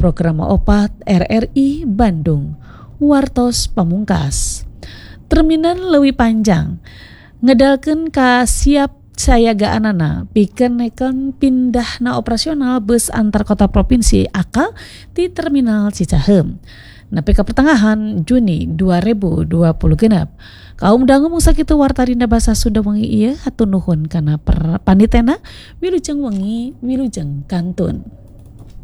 program opat RRI Bandung. Wartos pamungkas. Terminal leuwih panjang ngedalkeun ka siap sayagaanana pikeun neken pindahna operasional bus antar kota provinsi akal di terminal Cicaheum. Nepi ka pertengahan Juni 2020 genep. Kaum dangu mung sakitu warta dina basa Sunda wengi ieu hatur nuhun kana panitena wilujeng wengi wilujeng kantun.